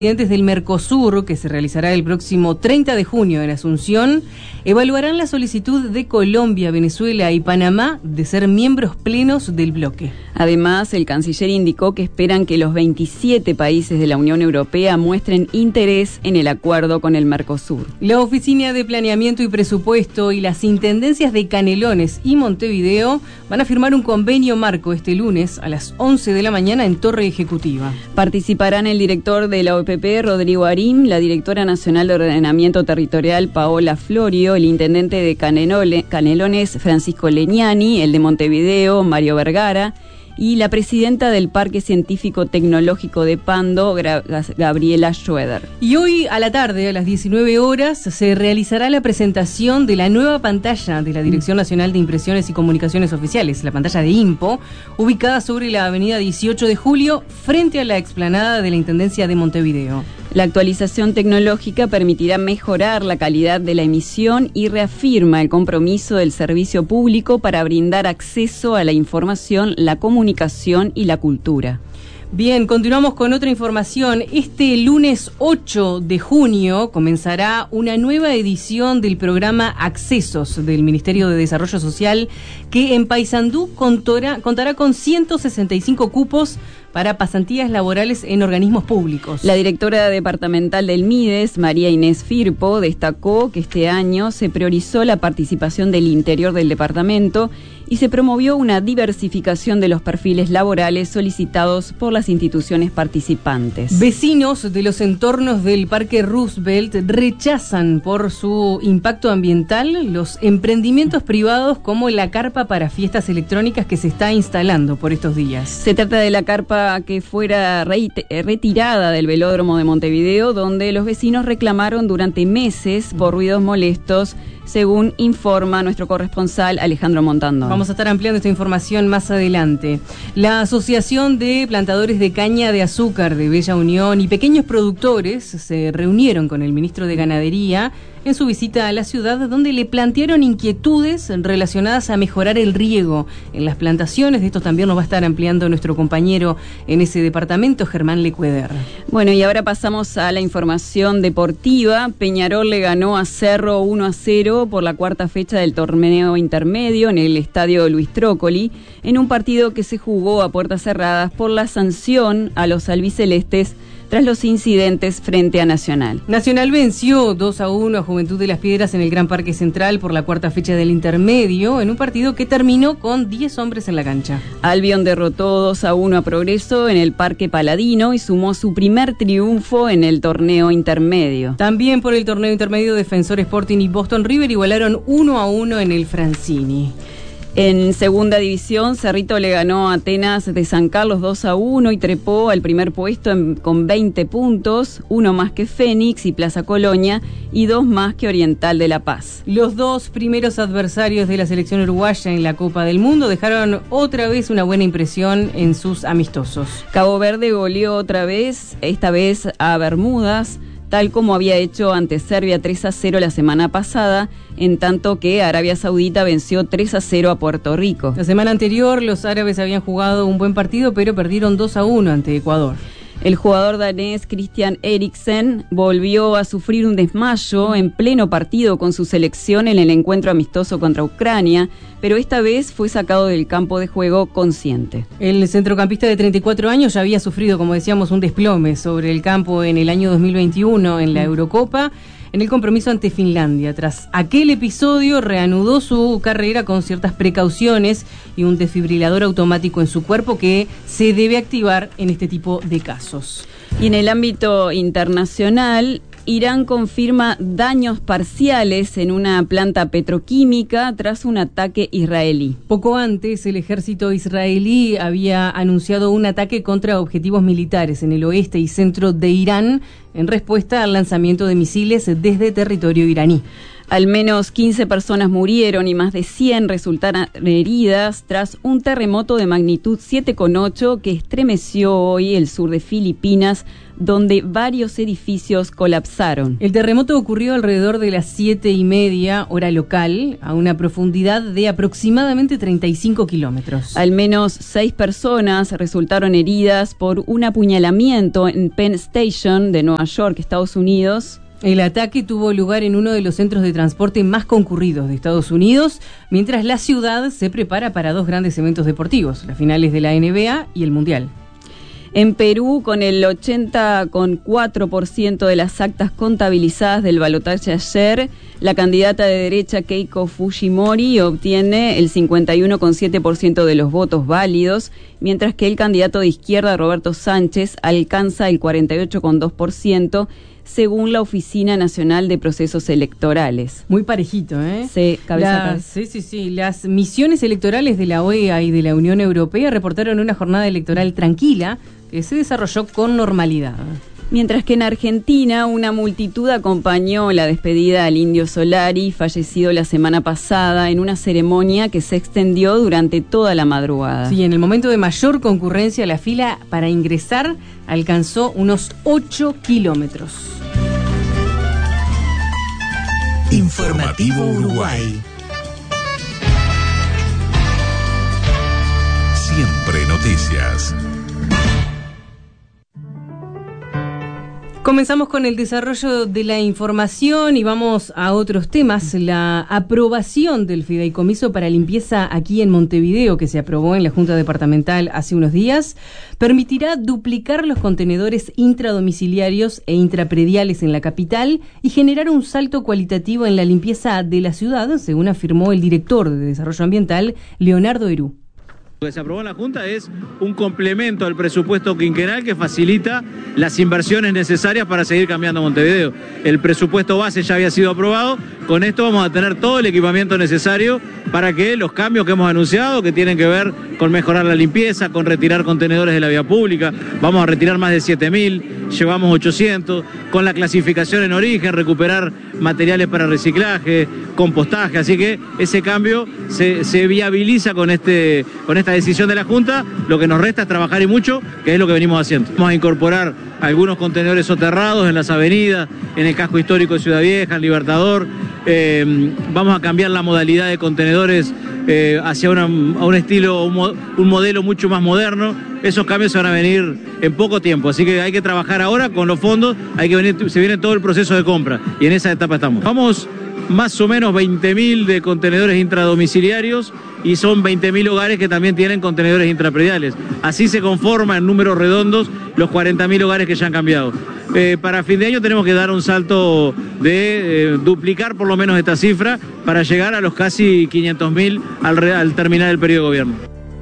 Presidentes del Mercosur, que se realizará el próximo 30 de junio en Asunción, evaluarán la solicitud de Colombia, Venezuela y Panamá de ser miembros plenos del bloque. Además, el canciller indicó que esperan que los 27 países de la Unión Europea muestren interés en el acuerdo con el Mercosur. La Oficina de Planeamiento y Presupuesto y las Intendencias de Canelones y Montevideo van a firmar un convenio marco este lunes a las 11 de la mañana en Torre Ejecutiva. Participarán el director de la OPP, Rodrigo Arim, la directora nacional de ordenamiento territorial, Paola Florio, el intendente de Canelones, Francisco Leñani, el de Montevideo, Mario Vergara, y la presidenta del Parque Científico Tecnológico de Pando, Gabriela Schroeder. Y hoy a la tarde, a las 19 horas, se realizará la presentación de la nueva pantalla de la Dirección Nacional de Impresiones y Comunicaciones Oficiales, la pantalla de IMPO, ubicada sobre la avenida 18 de Julio, frente a la explanada de la Intendencia de Montevideo. La actualización tecnológica permitirá mejorar la calidad de la emisión y reafirma el compromiso del servicio público para brindar acceso a la información, la comunicación y la cultura. Bien, continuamos con otra información. Este lunes 8 de junio comenzará una nueva edición del programa Accesos del Ministerio de Desarrollo Social, que en Paysandú contará con 165 cupos para pasantías laborales en organismos públicos. La directora departamental del MIDES, María Inés Firpo, destacó que este año se priorizó la participación del interior del departamento y se promovió una diversificación de los perfiles laborales solicitados por las instituciones participantes. Vecinos de los entornos del Parque Roosevelt rechazan por su impacto ambiental los emprendimientos privados como la carpa para fiestas electrónicas que se está instalando por estos días. Se trata de la carpa que fuera retirada del velódromo de Montevideo, donde los vecinos reclamaron durante meses por ruidos molestos, según informa nuestro corresponsal Alejandro Montandón. Vamos a estar ampliando esta información más adelante. La Asociación de Plantadores de Caña de Azúcar de Bella Unión y pequeños productores se reunieron con el ministro de Ganadería en su visita a la ciudad, donde le plantearon inquietudes relacionadas a mejorar el riego en las plantaciones. De esto también nos va a estar ampliando nuestro compañero en ese departamento, Germán Lecueder. Bueno, y ahora pasamos a la información deportiva. Peñarol le ganó a Cerro 1-0 por la cuarta fecha del torneo intermedio en el estadio Luis Trócoli, en un partido que se jugó a puertas cerradas por la sanción a los albicelestes tras los incidentes frente a Nacional. Nacional venció 2-1 a Juventud de las Piedras en el Gran Parque Central por la cuarta fecha del intermedio, en un partido que terminó con 10 hombres en la cancha. Albion derrotó 2-1 a Progreso en el Parque Paladino y sumó su primer triunfo en el torneo intermedio. También por el torneo intermedio, Defensor Sporting y Boston River igualaron 1-1 en el Francini. En segunda división, Cerrito le ganó a Atenas de San Carlos 2-1 y trepó al primer puesto con 20 puntos, uno más que Fénix y Plaza Colonia y 2 más que Oriental de La Paz. Los dos primeros adversarios de la selección uruguaya en la Copa del Mundo dejaron otra vez una buena impresión en sus amistosos. Cabo Verde goleó otra vez, esta vez a Bermudas, tal como había hecho ante Serbia 3-0 la semana pasada, en tanto que Arabia Saudita venció 3-0 a Puerto Rico. La semana anterior los árabes habían jugado un buen partido, pero perdieron 2-1 ante Ecuador. El jugador danés Christian Eriksen volvió a sufrir un desmayo en pleno partido con su selección en el encuentro amistoso contra Ucrania, pero esta vez fue sacado del campo de juego consciente. El centrocampista de 34 años ya había sufrido, como decíamos, un desplome sobre el campo en el año 2021 en la Eurocopa, en el compromiso ante Finlandia. Tras aquel episodio reanudó su carrera con ciertas precauciones y un desfibrilador automático en su cuerpo que se debe activar en este tipo de casos. Y en el ámbito internacional, Irán confirma daños parciales en una planta petroquímica tras un ataque israelí. Poco antes, el ejército israelí había anunciado un ataque contra objetivos militares en el oeste y centro de Irán, en respuesta al lanzamiento de misiles desde territorio iraní. Al menos 15 personas murieron y más de 100 resultaron heridas tras un terremoto de magnitud 7,8 que estremeció hoy el sur de Filipinas, donde varios edificios colapsaron. El terremoto ocurrió alrededor de las 7:30 hora local, a una profundidad de aproximadamente 35 kilómetros. Al menos 6 personas resultaron heridas por un apuñalamiento en Penn Station de Nueva York, Estados Unidos. El ataque tuvo lugar en uno de los centros de transporte más concurridos de Estados Unidos, mientras la ciudad se prepara para 2 grandes eventos deportivos, las finales de la NBA y el Mundial. En Perú, con el 80,4% de las actas contabilizadas del balotaje ayer, la candidata de derecha Keiko Fujimori obtiene el 51,7% de los votos válidos, mientras que el candidato de izquierda Roberto Sánchez alcanza el 48,2%, según la Oficina Nacional de Procesos Electorales. Muy parejito, ¿eh? Sí, cabeza a cabeza. Sí. Las misiones electorales de la OEA y de la Unión Europea reportaron una jornada electoral tranquila que se desarrolló con normalidad. Mientras que en Argentina una multitud acompañó la despedida al Indio Solari, fallecido la semana pasada, en una ceremonia que se extendió durante toda la madrugada. Sí, en el momento de mayor concurrencia, la fila para ingresar alcanzó unos 8 kilómetros. Informativo Uruguay. Siempre noticias. Comenzamos con el desarrollo de la información y vamos a otros temas. La aprobación del fideicomiso para limpieza aquí en Montevideo, que se aprobó en la Junta Departamental hace unos días, permitirá duplicar los contenedores intradomiciliarios e intraprediales en la capital y generar un salto cualitativo en la limpieza de la ciudad, según afirmó el director de Desarrollo Ambiental, Leonardo Herú. Lo que se aprobó en la Junta es un complemento al presupuesto quinquenal que facilita las inversiones necesarias para seguir cambiando Montevideo. El presupuesto base ya había sido aprobado, con esto vamos a tener todo el equipamiento necesario para que los cambios que hemos anunciado, que tienen que ver con mejorar la limpieza, con retirar contenedores de la vía pública, vamos a retirar más de 7.000, llevamos 800, con la clasificación en origen, recuperar materiales para reciclaje, compostaje, así que ese cambio se viabiliza con esta decisión de la Junta. Lo que nos resta es trabajar y mucho, que es lo que venimos haciendo. Vamos a incorporar algunos contenedores soterrados en las avenidas, en el casco histórico de Ciudad Vieja, en Libertador. Vamos a cambiar la modalidad de contenedores hacia un estilo, un modelo mucho más moderno. Esos cambios se van a venir en poco tiempo, así que hay que trabajar ahora con los fondos, se viene todo el proceso de compra y en esa etapa estamos. Vamos más o menos 20.000 de contenedores intradomiciliarios y son 20.000 hogares que también tienen contenedores intraprediales. Así se conforma en números redondos los 40.000 hogares que ya han cambiado. Para fin de año tenemos que dar un salto de duplicar por lo menos esta cifra para llegar a los casi 500.000 al terminar el periodo de gobierno.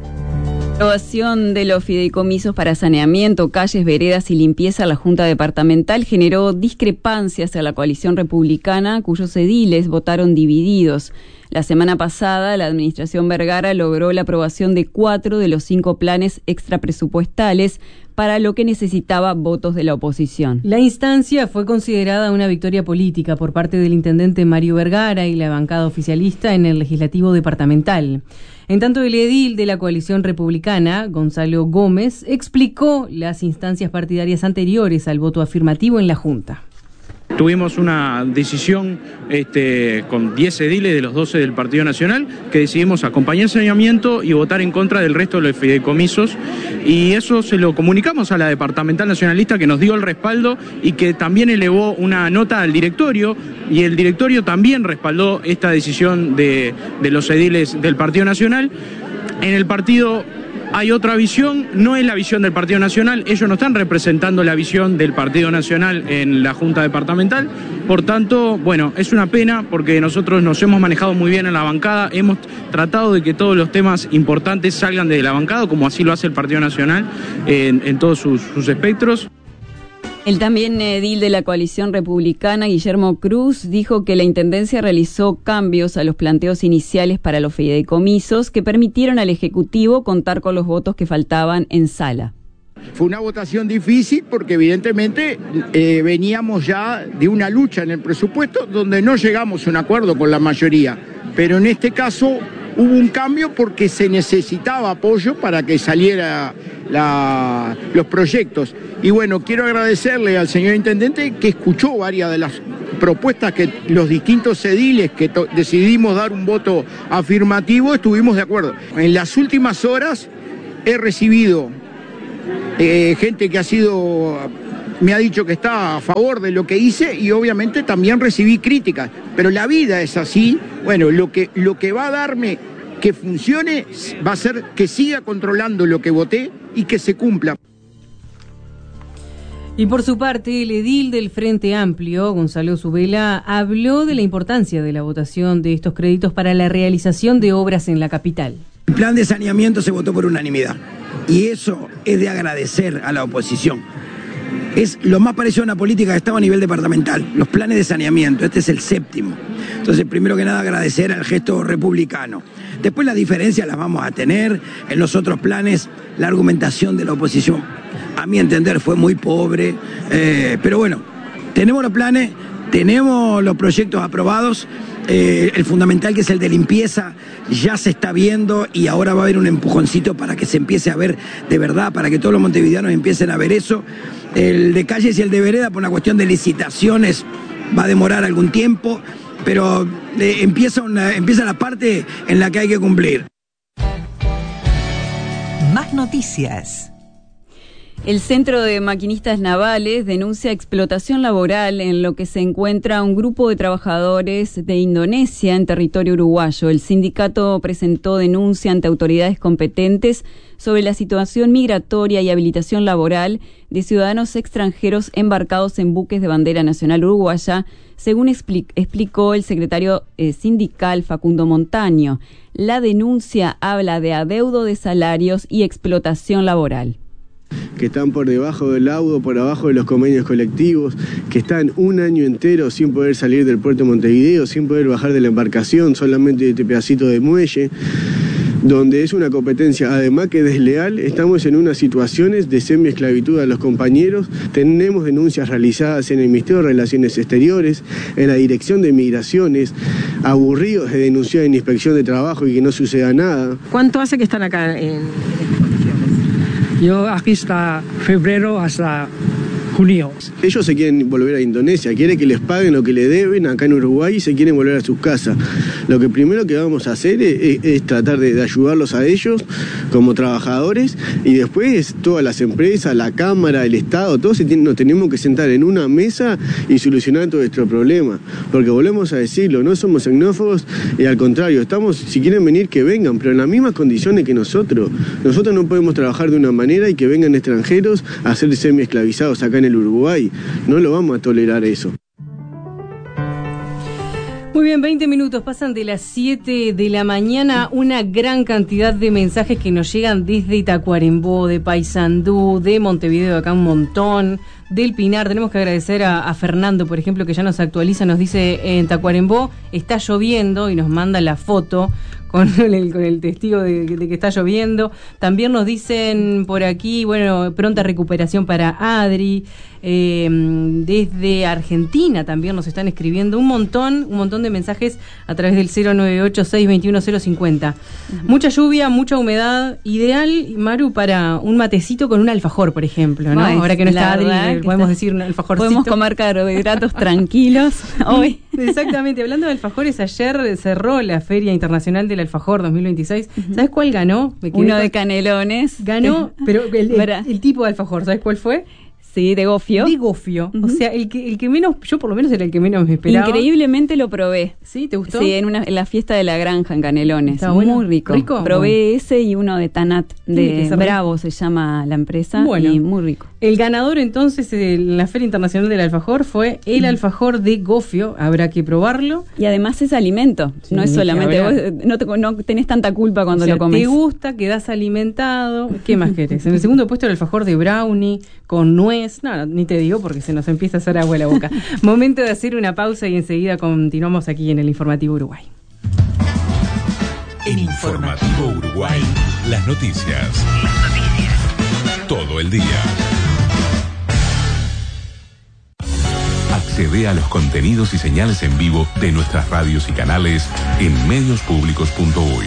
La aprobación de los fideicomisos para saneamiento, calles, veredas y limpieza a la Junta Departamental generó discrepancias a la coalición republicana, cuyos ediles votaron divididos. La semana pasada, la administración Vergara logró la aprobación de 4 de los 5 planes extrapresupuestales, para lo que necesitaba votos de la oposición. La instancia fue considerada una victoria política por parte del intendente Mario Vergara y la bancada oficialista en el legislativo departamental. En tanto, el edil de la coalición republicana, Gonzalo Gómez, explicó las instancias partidarias anteriores al voto afirmativo en la Junta. Tuvimos una decisión con 10 ediles de los 12 del Partido Nacional que decidimos acompañar el saneamiento y votar en contra del resto de los fideicomisos, y eso se lo comunicamos a la departamental nacionalista, que nos dio el respaldo y que también elevó una nota al directorio, y el directorio también respaldó esta decisión de los ediles del Partido Nacional. En el partido hay otra visión, no es la visión del Partido Nacional, ellos no están representando la visión del Partido Nacional en la Junta Departamental, por tanto, bueno, es una pena porque nosotros nos hemos manejado muy bien en la bancada, hemos tratado de que todos los temas importantes salgan de la bancada, como así lo hace el Partido Nacional en todos sus espectros. El también edil de la coalición republicana, Guillermo Cruz, dijo que la Intendencia realizó cambios a los planteos iniciales para los fideicomisos que permitieron al Ejecutivo contar con los votos que faltaban en sala. Fue una votación difícil porque evidentemente veníamos ya de una lucha en el presupuesto donde no llegamos a un acuerdo con la mayoría, pero en este caso hubo un cambio porque se necesitaba apoyo para que saliera los proyectos. Y bueno, quiero agradecerle al señor intendente que escuchó varias de las propuestas que los distintos ediles que decidimos dar un voto afirmativo, estuvimos de acuerdo. En las últimas horas he recibido gente que me ha dicho que está a favor de lo que hice y obviamente también recibí críticas, pero la vida es así. Bueno, lo que va a darme que funcione va a ser que siga controlando lo que voté y que se cumpla. Y por su parte, el edil del Frente Amplio, Gonzalo Zubela, habló de la importancia de la votación de estos créditos para la realización de obras en la capital. El plan de saneamiento se votó por unanimidad y eso es de agradecer a la oposición. Es lo más parecido a una política de Estado a nivel departamental, los planes de saneamiento, este es el 7º. Entonces, primero que nada, agradecer al gesto republicano. Después las diferencias las vamos a tener, en los otros planes la argumentación de la oposición, a mi entender, fue muy pobre, pero bueno, tenemos los planes, tenemos los proyectos aprobados. El fundamental, que es el de limpieza, ya se está viendo y ahora va a haber un empujoncito para que se empiece a ver de verdad, para que todos los montevideanos empiecen a ver eso. El de calles y el de vereda, por una cuestión de licitaciones, va a demorar algún tiempo, pero empieza la parte en la que hay que cumplir. Más noticias. El Centro de Maquinistas Navales denuncia explotación laboral en lo que se encuentra un grupo de trabajadores de Indonesia en territorio uruguayo. El sindicato presentó denuncia ante autoridades competentes sobre la situación migratoria y habilitación laboral de ciudadanos extranjeros embarcados en buques de bandera nacional uruguaya, según explicó el secretario sindical Facundo Montaño. La denuncia habla de adeudo de salarios y explotación laboral. Que están por debajo del laudo, por abajo de los convenios colectivos, que están un año entero sin poder salir del puerto de Montevideo, sin poder bajar de la embarcación, solamente de este pedacito de muelle, donde es una competencia, además que desleal. Estamos en unas situaciones de semiesclavitud a los compañeros. Tenemos denuncias realizadas en el Ministerio de Relaciones Exteriores, en la Dirección de Migraciones, aburridos de denunciar en Inspección de Trabajo y que no suceda nada. ¿Cuánto hace que están acá en Yo aquí hasta febrero, hasta junio. Ellos se quieren volver a Indonesia, quieren que les paguen lo que le deben acá en Uruguay y se quieren volver a sus casas. Lo que primero que vamos a hacer es tratar de ayudarlos a ellos como trabajadores y después todas las empresas, la Cámara, el Estado, todos nos tenemos que sentar en una mesa y solucionar todo nuestro problema. Porque volvemos a decirlo, no somos xenófobos y al contrario, si quieren venir que vengan, pero en las mismas condiciones que nosotros. Nosotros no podemos trabajar de una manera y que vengan extranjeros a ser semi-esclavizados acá en el Uruguay. No lo vamos a tolerar eso. Muy bien, 20 minutos, pasan de las 7 de la mañana, una gran cantidad de mensajes que nos llegan desde Tacuarembó, de Paysandú, de Montevideo, acá un montón, del Pinar. Tenemos que agradecer a Fernando, por ejemplo, que ya nos actualiza, nos dice en Tacuarembó está lloviendo y nos manda la foto con el testigo de que está lloviendo. También nos dicen por aquí, bueno, pronta recuperación para Adri. Desde Argentina también nos están escribiendo un montón de mensajes a través del 098-621-050. Mucha lluvia, mucha humedad, ideal, Maru, para un matecito con un alfajor, por ejemplo, ¿no? Ahora que no está Adri, podemos decir un alfajorcito. Podemos comer carbohidratos tranquilos hoy. Exactamente, hablando de alfajores, ayer cerró la Feria Internacional del Alfajor 2026. ¿Sabes cuál ganó? Uno de Canelones. Ganó, pero el tipo de alfajor, ¿sabes cuál fue? Sí, de gofio. De gofio. O sea, el que menos, yo por lo menos era el que menos me esperaba. Increíblemente lo probé. ¿Sí? ¿Te gustó? Sí, en la fiesta de la granja en Canelones. Está bueno. Muy rico. Probé ese y uno de Tanat, de Bravo se llama la empresa. Bueno, y muy rico. El ganador entonces en la Feria Internacional del Alfajor fue el alfajor de gofio. Habrá que probarlo. Y además es alimento. Sí, no es solamente vos, no tenés tanta culpa cuando lo comes. Te gusta, quedás alimentado. ¿Qué más querés? En el segundo puesto el alfajor de brownie con nuez. No, ni te digo porque se nos empieza a hacer agua en la boca. Momento de hacer una pausa y enseguida continuamos aquí en el Informativo Uruguay. En Informativo Uruguay, las noticias. Todo todo el día. Accede a los contenidos y señales en vivo de nuestras radios y canales en mediospublicos.uy.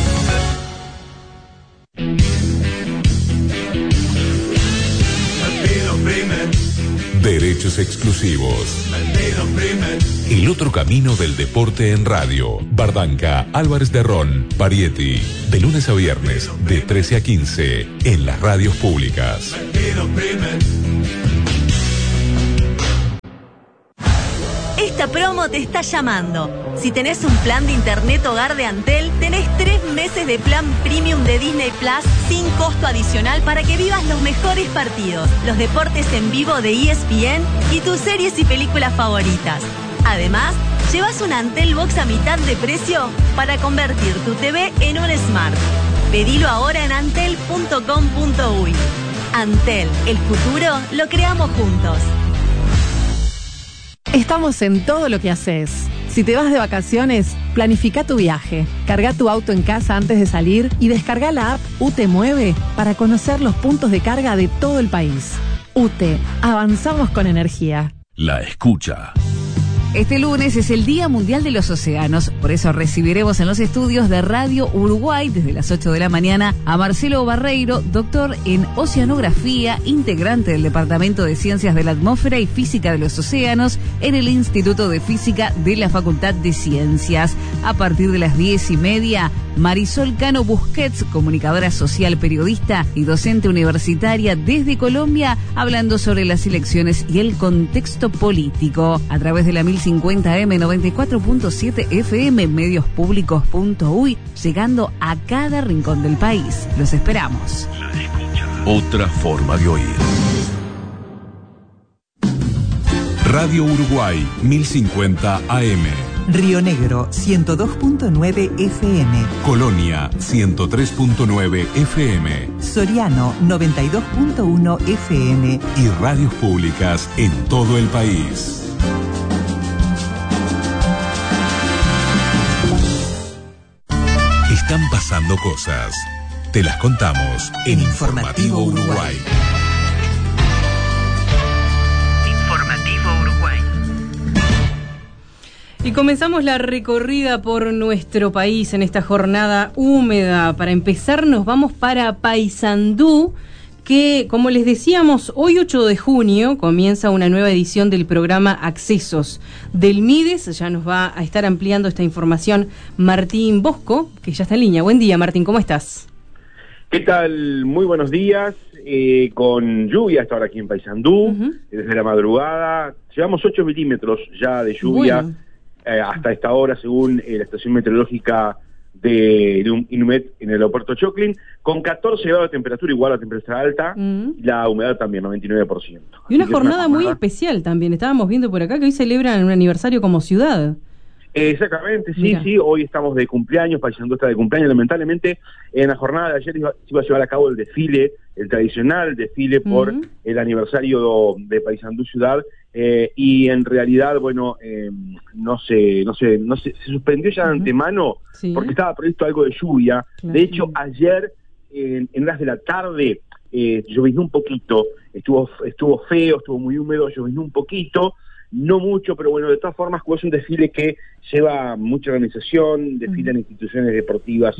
Derechos exclusivos. El otro camino del deporte en radio. Bardanca, Álvarez de Ron, Parietti. De lunes a viernes, de 13 a 15, en las radios públicas. Esta promo te está llamando. Si tenés un plan de internet hogar de Antel, tenés 3 meses de plan premium de Disney Plus sin costo adicional para que vivas los mejores partidos, los deportes en vivo de ESPN y tus series y películas favoritas. Además, llevas un Antel Box a mitad de precio para convertir tu TV en un Smart. Pedilo ahora en antel.com.uy. Antel, el futuro lo creamos juntos. Estamos en todo lo que haces. Si te vas de vacaciones, planifica tu viaje. Carga tu auto en casa antes de salir y descarga la app UTE Mueve para conocer los puntos de carga de todo el país. UTE, avanzamos con energía. La escucha. Este lunes es el Día Mundial de los Océanos, por eso recibiremos en los estudios de Radio Uruguay desde las 8 de la mañana a Marcelo Barreiro, doctor en Oceanografía, integrante del Departamento de Ciencias de la Atmósfera y Física de los Océanos en el Instituto de Física de la Facultad de Ciencias. A partir de las 10:30, Marisol Cano Busquets, comunicadora social, periodista y docente universitaria desde Colombia, hablando sobre las elecciones y el contexto político. A través de la 1050M 94.7 FM, mediospublicos.uy, llegando a cada rincón del país. Los esperamos. La escucha. Otra forma de oír. Radio Uruguay 1050 AM. Río Negro 102.9 FM. Colonia 103.9 FM. Soriano 92.1 FM. Y radios públicas en todo el país. Están pasando cosas. Te las contamos en Informativo Uruguay. Informativo Uruguay. Y comenzamos la recorrida por nuestro país en esta jornada húmeda. Para empezar nos vamos para Paysandú, que, como les decíamos, hoy 8 de junio comienza una nueva edición del programa Accesos del MIDES. Ya nos va a estar ampliando esta información Martín Bosco, que ya está en línea. Buen día, Martín, ¿cómo estás? ¿Qué tal? Muy buenos días. Con lluvia hasta ahora aquí en Paysandú, desde la madrugada. Llevamos 8 milímetros ya de lluvia hasta esta hora, según la estación meteorológica de Inumet en el aeropuerto Choclin, con 14 grados de temperatura, igual a temperatura alta, y la humedad también, 99%. Y una jornada muy especial también, estábamos viendo por acá que hoy celebran un aniversario como ciudad. Exactamente, sí, hoy estamos de cumpleaños, Paysandú está de cumpleaños, lamentablemente en la jornada de ayer se iba a llevar a cabo el desfile, el tradicional desfile por el aniversario de Paysandú Ciudad, y en realidad, bueno, no se suspendió ya de antemano, porque estaba previsto algo de lluvia. Claro. De hecho, ayer, en horas de la tarde, lloviznó un poquito, estuvo feo, estuvo muy húmedo, lloviznó un poquito, no mucho, pero bueno, de todas formas, como es un desfile que lleva mucha organización, desfilan instituciones deportivas,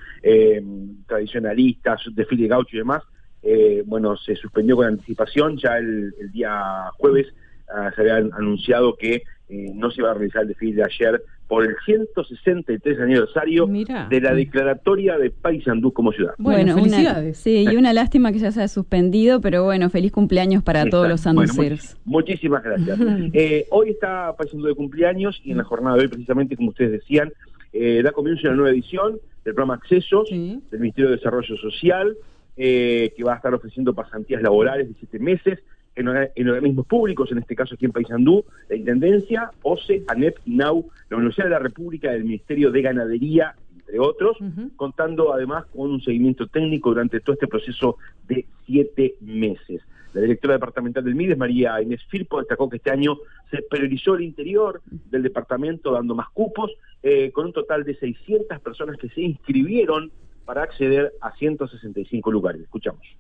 tradicionalistas, desfile gaucho y demás, bueno, se suspendió con anticipación, ya el día jueves se había anunciado que no se iba a realizar el desfile de ayer por el 163 aniversario de la declaratoria de Paysandú como ciudad. Bueno, felicidades. Y una lástima que ya se haya suspendido, pero bueno, feliz cumpleaños para todos los sanduceros. Bueno, muchísimas gracias. Hoy está Paysandú de cumpleaños y en la jornada de hoy, precisamente, como ustedes decían, da comienzo una nueva edición del programa Accesos del Ministerio de Desarrollo Social, que va a estar ofreciendo pasantías laborales de 7 meses en organismos públicos, en este caso aquí en Paysandú, la Intendencia, OCE, ANEP, INAU, la Universidad de la República, el Ministerio de Ganadería, entre otros, contando además con un seguimiento técnico durante todo este proceso de 7 meses. La directora departamental del MIDES, María Inés Firpo, destacó que este año se priorizó el interior del departamento dando más cupos, con un total de 600 personas que se inscribieron para acceder a 165 lugares. Escuchamos.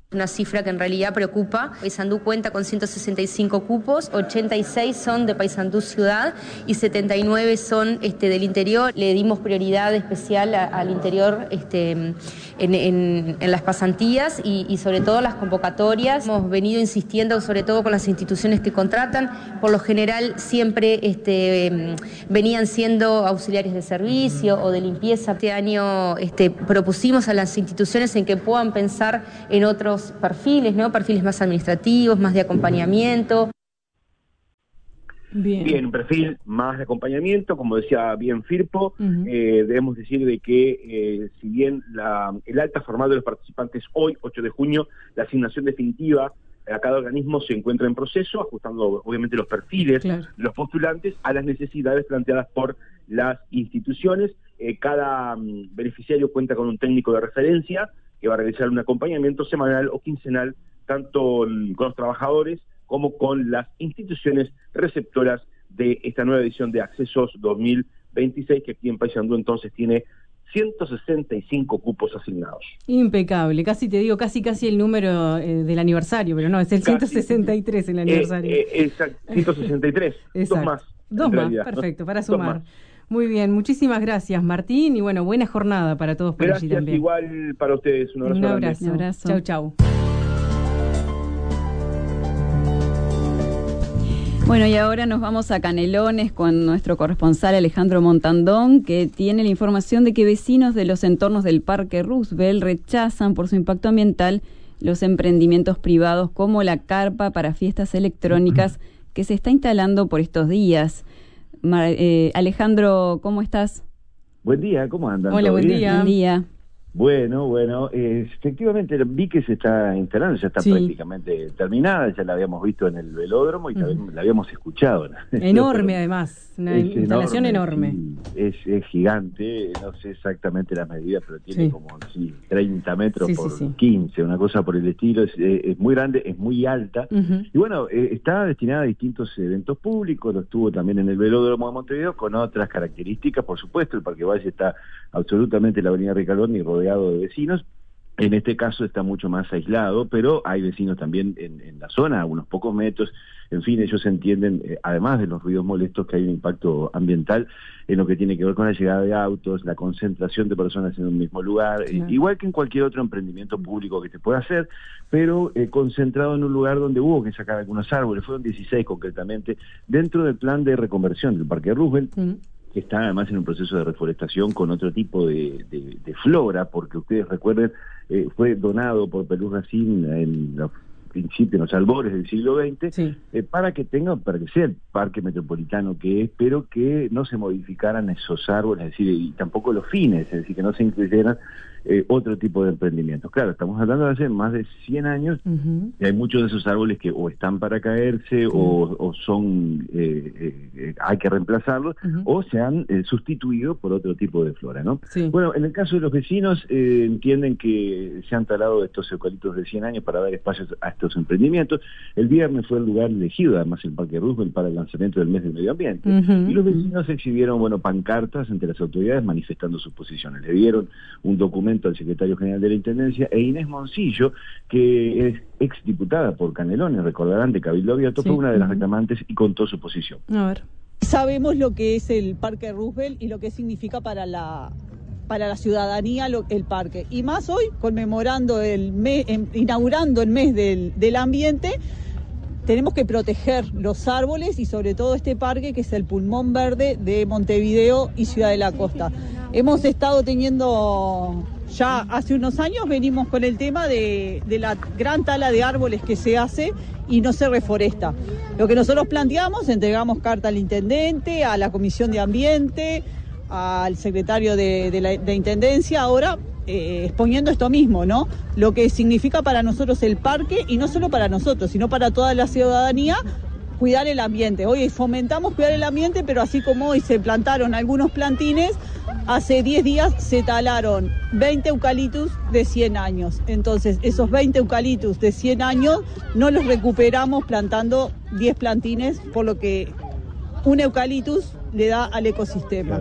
Una cifra que en realidad preocupa. Paysandú cuenta con 165 cupos, 86 son de Paysandú ciudad y 79 son del interior. Le dimos prioridad especial al interior en las pasantías y sobre todo las convocatorias. Hemos venido insistiendo sobre todo con las instituciones que contratan. Por lo general siempre venían siendo auxiliares de servicio o de limpieza. Este año propusimos a las instituciones en que puedan pensar en otros perfiles, ¿no? Perfiles más administrativos, más de acompañamiento. Bien, un perfil más de acompañamiento, como decía bien Firpo. Debemos decir de que si bien el alta formal de los participantes hoy, 8 de junio, la asignación definitiva a cada organismo se encuentra en proceso, ajustando obviamente los perfiles de los postulantes a las necesidades planteadas por las instituciones. Cada beneficiario cuenta con un técnico de referencia que va a realizar un acompañamiento semanal o quincenal, tanto con los trabajadores como con las instituciones receptoras de esta nueva edición de Accesos 2026, que aquí en Paysandú entonces tiene 165 cupos asignados. Impecable, casi te digo, casi el número del aniversario, pero no, es el 163 el aniversario. Exacto, 163, dos más, perfecto, para sumar. Muy bien, muchísimas gracias Martín y bueno, buena jornada para todos por allí también. Igual para ustedes, un abrazo. Un abrazo. Chau, chau. Bueno, y ahora nos vamos a Canelones con nuestro corresponsal Alejandro Montandón, que tiene la información de que vecinos de los entornos del Parque Roosevelt rechazan por su impacto ambiental los emprendimientos privados como la carpa para fiestas electrónicas que se está instalando por estos días. Alejandro, ¿cómo estás? Buen día, ¿cómo andan? Hola, buen día. Buen día. Bueno, efectivamente vi que se está instalando, ya está prácticamente terminada, ya la habíamos visto en el velódromo y también la habíamos escuchado. Enorme además, una instalación enorme. Sí, es gigante, no sé exactamente las medidas, pero tiene como 30 metros por 15, una cosa por el estilo, es muy grande, es muy alta, y bueno, está destinada a distintos eventos públicos, lo estuvo también en el velódromo de Montevideo, con otras características, por supuesto, el Parque Valle está absolutamente en la avenida Ricardoni y rodeado de vecinos. En este caso está mucho más aislado, pero hay vecinos también en la zona, a unos pocos metros. En fin, ellos entienden, además de los ruidos molestos, que hay un impacto ambiental en lo que tiene que ver con la llegada de autos, la concentración de personas en un mismo lugar, igual que en cualquier otro emprendimiento público que se pueda hacer, pero concentrado en un lugar donde hubo que sacar algunos árboles, fueron 16 concretamente, dentro del plan de reconversión del Parque Roosevelt, que está además en un proceso de reforestación con otro tipo de flora, porque ustedes recuerden, fue donado por Perú Racine en los principios, en los albores del siglo XX, para que sea el parque metropolitano que es, pero que no se modificaran esos árboles, es decir, y tampoco los fines, es decir, que no se incluyeran otro tipo de emprendimientos. Claro, estamos hablando de hace más de 100 años, y hay muchos de esos árboles que o están para caerse, o son, hay que reemplazarlos, o se han sustituido por otro tipo de flora, ¿no? Bueno, en el caso de los vecinos, entienden que se han talado estos eucaliptos de 100 años para dar espacios a estos emprendimientos. El viernes fue el lugar elegido, además el Parque Roosevelt, para el lanzamiento del mes del medio ambiente, y los vecinos exhibieron, pancartas ante las autoridades manifestando sus posiciones. Le dieron un documento al secretario general de la Intendencia, e Inés Moncillo, que es exdiputada por Canelones, recordarán, de Cabildo Abierto, fue una de las reclamantes y contó su posición. A ver. Sabemos lo que es el Parque Roosevelt y lo que significa para la ciudadanía el parque, y más hoy conmemorando inaugurando el mes del ambiente. Tenemos que proteger los árboles y sobre todo este parque, que es el pulmón verde de Montevideo y Ciudad de la Costa. Hemos estado teniendo, ya hace unos años venimos con el tema de la gran tala de árboles que se hace y no se reforesta. Lo que nosotros planteamos, entregamos carta al intendente, a la Comisión de Ambiente, al secretario de Intendencia, ahora exponiendo esto mismo, ¿no? Lo que significa para nosotros el parque, y no solo para nosotros, sino para toda la ciudadanía, cuidar el ambiente. Hoy fomentamos cuidar el ambiente, pero así como hoy se plantaron algunos plantines, hace 10 días se talaron 20 eucaliptus de 100 años. Entonces, esos 20 eucaliptus de 100 años no los recuperamos plantando 10 plantines, por lo que un eucaliptus le da al ecosistema.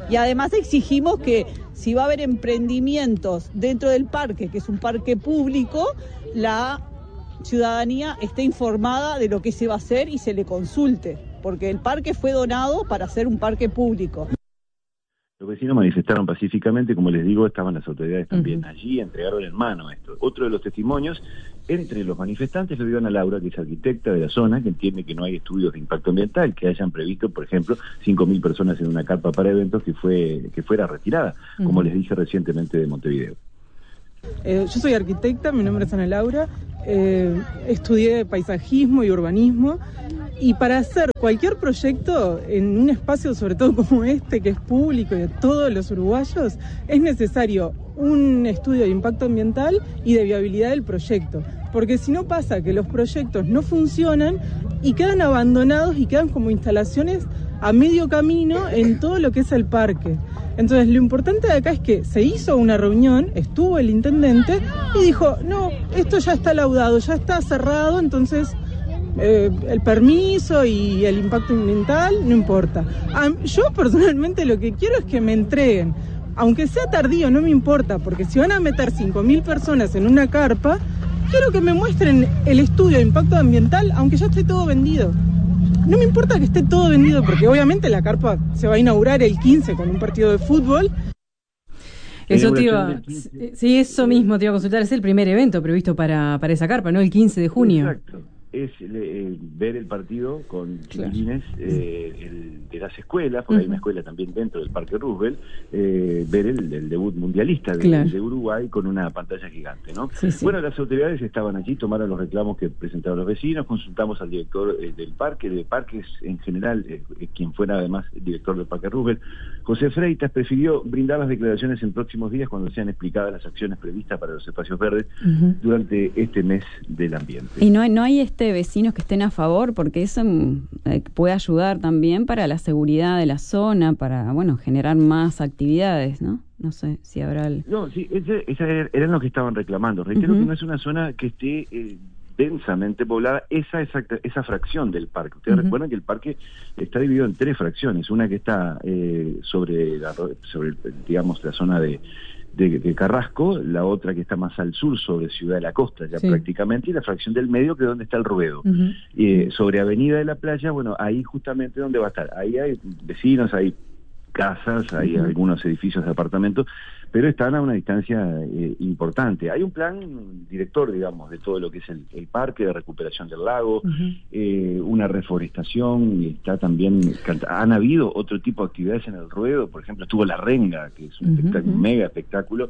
Y además exigimos que si va a haber emprendimientos dentro del parque, que es un parque público, la ciudadanía esté informada de lo que se va a hacer y se le consulte, porque el parque fue donado para ser un parque público. Los vecinos manifestaron pacíficamente, como les digo, estaban las autoridades también allí, entregaron en mano esto. Otro de los testimonios, entre los manifestantes lo dio Ana Laura, que es arquitecta de la zona, que entiende que no hay estudios de impacto ambiental, que hayan previsto, por ejemplo, 5.000 personas en una carpa para eventos que fuera retirada, como les dije recientemente de Montevideo. Yo soy arquitecta, mi nombre es Ana Laura, estudié paisajismo y urbanismo, y para hacer cualquier proyecto en un espacio, sobre todo como este, que es público y de todos los uruguayos, es necesario un estudio de impacto ambiental y de viabilidad del proyecto, porque si no pasa que los proyectos no funcionan y quedan abandonados y quedan como instalaciones a medio camino en todo lo que es el parque. Entonces lo importante de acá es que se hizo una reunión, estuvo el intendente y dijo, no, esto ya está laudado, ya está cerrado, entonces el permiso y el impacto ambiental no importa. Yo personalmente lo que quiero es que me entreguen, aunque sea tardío, no me importa, porque si van a meter 5.000 personas en una carpa, quiero que me muestren el estudio de impacto ambiental, aunque ya esté todo vendido. No me importa que esté todo vendido, porque obviamente la carpa se va a inaugurar el 15 con un partido de fútbol. Eso te iba, sí, eso mismo te iba a consultar, es el primer evento previsto para esa carpa, ¿no? El 15 de junio. Exacto. Es ver el partido con chiquilines de las escuelas, porque hay una escuela también dentro del Parque Roosevelt, ver el debut mundialista de Uruguay con una pantalla gigante, ¿no? Sí, sí. Bueno, las autoridades estaban allí, tomaron los reclamos que presentaron los vecinos, consultamos al director del parque, de parques en general, quien fuera además el director del Parque Roosevelt, José Freitas, prefirió brindar las declaraciones en próximos días cuando sean explicadas las acciones previstas para los espacios verdes durante este mes del ambiente. Y no hay vecinos que estén a favor, porque eso puede ayudar también para la seguridad de la zona, para generar más actividades, ¿no? No sé si habrá No, sí, esa eran los que estaban reclamando. Reitero que no es una zona que esté densamente poblada, esa fracción del parque. Ustedes recuerdan que el parque está dividido en 3 fracciones, una que está sobre digamos, la zona de Carrasco, la otra que está más al sur sobre Ciudad de la Costa ya prácticamente, y la fracción del medio que es donde está el Ruedo. Sobre Avenida de la Playa, bueno, ahí justamente donde va a estar, ahí hay vecinos, hay casas, hay algunos edificios de apartamentos, pero están a una distancia importante. Hay un plan director, digamos, de todo lo que es el parque, de recuperación del lago, una reforestación, y está también, han habido otro tipo de actividades en el Ruedo, por ejemplo, estuvo La Renga, que es un mega espectáculo,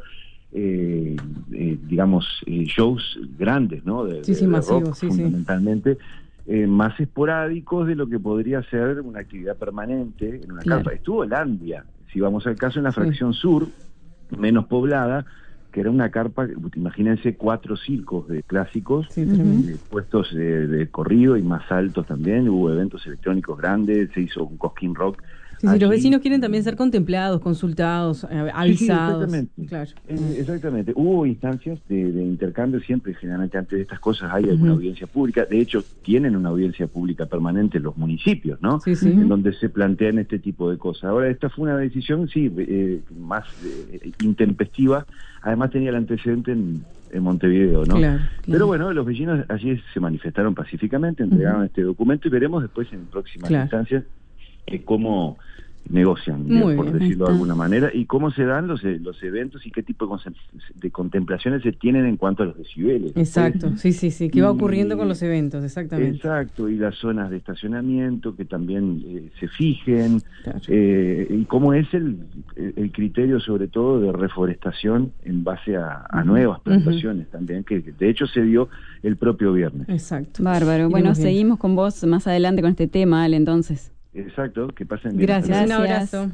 digamos, shows grandes, ¿no? De masivos, rock, fundamentalmente. Más esporádicos de lo que podría ser una actividad permanente en una carpa. Estuvo Landia, si vamos al caso, en la fracción sur, menos poblada, que era una carpa, imagínense 4 circos de clásicos, puestos de corrido y más altos también, hubo eventos electrónicos grandes, se hizo un Cosquín Rock. Sí, los vecinos quieren también ser contemplados, consultados, avisados. Sí, exactamente. Claro. Exactamente. Hubo instancias de intercambio siempre, generalmente antes de estas cosas hay alguna audiencia pública. De hecho, tienen una audiencia pública permanente los municipios, ¿no? En donde se plantean este tipo de cosas. Ahora, esta fue una decisión, más intempestiva. Además tenía el antecedente en Montevideo, ¿no? Pero bueno, los vecinos allí se manifestaron pacíficamente, entregaron este documento y veremos después en próximas instancias cómo negocian, por decirlo de alguna manera, y cómo se dan los eventos y qué tipo de contemplaciones se tienen en cuanto a los decibeles. Exacto, sí, qué va ocurriendo con los eventos, exactamente. Exacto, y las zonas de estacionamiento que también se fijen, y cómo es el criterio sobre todo de reforestación en base a nuevas plantaciones también, que de hecho se dio el propio viernes. Exacto. Bárbaro, bueno, seguimos con vos más adelante con este tema, Ale, entonces. Exacto, que pasen bien. Gracias, un abrazo.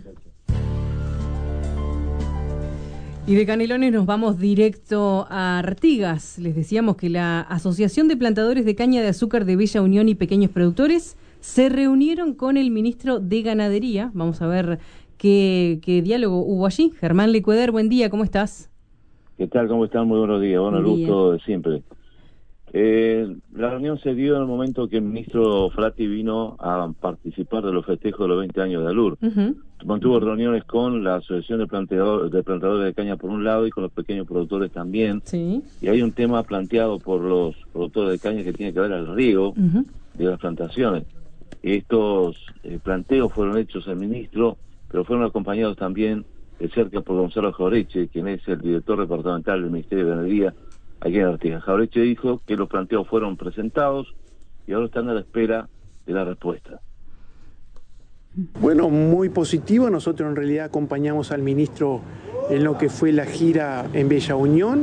Y de Canelones nos vamos directo a Artigas. Les decíamos que la Asociación de Plantadores de Caña de Azúcar de Bella Unión y Pequeños Productores se reunieron con el ministro de Ganadería. Vamos a ver qué diálogo hubo allí. Germán Lecueder, buen día, ¿cómo estás? ¿Qué tal? ¿Cómo están? Muy buenos días. Bueno, el gusto de siempre. La reunión se dio en el momento que el ministro Frati vino a participar de los festejos de los 20 años de ALUR. Mantuvo reuniones con la Asociación de Plantadores de Caña por un lado y con los pequeños productores también. Sí. Y hay un tema planteado por los productores de caña que tiene que ver al riego de las plantaciones. Estos planteos fueron hechos al ministro, pero fueron acompañados también de cerca por Gonzalo Jaureche, quien es el director departamental del Ministerio de Ganadería aquí en Artigas. Jaureche dijo que los planteos fueron presentados y ahora están a la espera de la respuesta. Bueno, muy positivo. Nosotros en realidad acompañamos al ministro en lo que fue la gira en Bella Unión,